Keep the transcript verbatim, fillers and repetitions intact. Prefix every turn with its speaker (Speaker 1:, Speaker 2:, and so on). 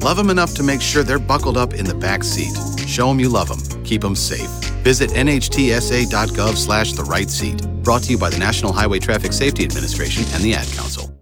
Speaker 1: Love them enough to make sure they're buckled up in the back seat. Show them you love them. Keep them safe. Visit N H T S A dot gov slash the right seat. Brought to you by the National Highway Traffic Safety Administration and the Ad Council.